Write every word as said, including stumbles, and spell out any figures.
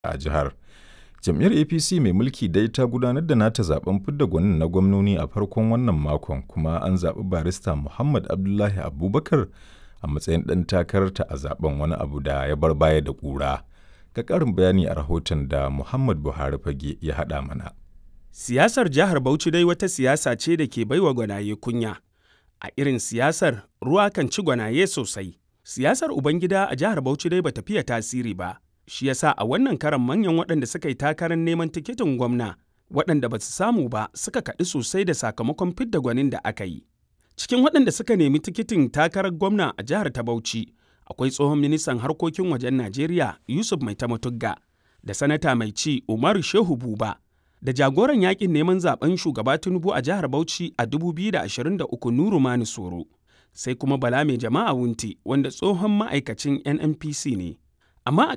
a jihar. Jam'iyyar A P C mai mulki dai ta gudanar da nata zaben fidda gwanin na gwamnoni a farkon wannan makon kuma an zaɓi barista Muhammad Abdullahi Abubakar a matsayin ɗan takararta a zaben, wani abu da ya bar baya da ƙura. Ga ƙarin bayani a rahoton da Muhammad Buhari Fage ya haɗa mana. Siyasar jihar Bauchi dai wata siyasa ce da ke baiwa gwanaye kunya. A irin siyasar ruwa kan ci gwanaye sosai. Siyasar Ubangida a jihar Bauchi dai bata fiye tasiri ba. Shi yasa a wannan karan manyan waɗanda suka yi takarar neman tikitin gwamna waɗanda ba su samu ba suka kaɗi sosai da sakamakon fidda gwanin da aka yi. Cikin waɗanda suka nemi tikitin takarar gwamna a jihar ta Bauchi akwai tsohon ministan harkokin wajen Najeriya Yusuf Maitama-Tugga da sanata mai ci Umaru Shehu Buba da jagoran yakin neman zaben shugaba Tinubu a jihar Bauchi a dubu biyu da ashirin da uku Nuru Manu Soro, sai kuma Bala Mai Jama'a Wunti wanda tsohon ma'aikacin N N P C ne. Amma